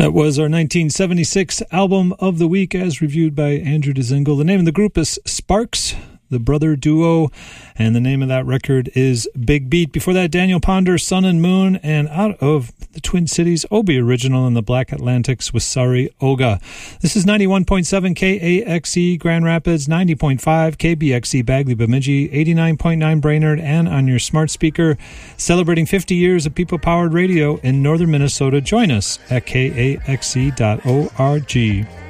That was our 1976 album of the week as reviewed by Andrew Dzingel. The name of the group is Sparks, the brother duo, and the name of that record is Big Beat. Before that, Daniel Ponder, Sun and Moon, and out of the Twin Cities, Obi Original and the Black Atlantics with Sorry Oga. This is 91.7 KAXE Grand Rapids, 90.5 KBXE Bagley Bemidji, 89.9 Brainerd, and on your smart speaker, celebrating 50 years of people-powered radio in northern Minnesota. Join us at kaxe.org.